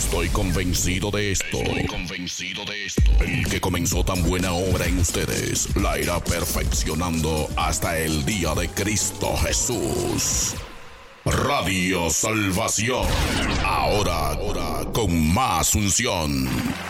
Estoy convencido de esto. El que comenzó tan buena obra en ustedes la irá perfeccionando hasta el día de Cristo Jesús. Radio Salvación. Ahora con más unción.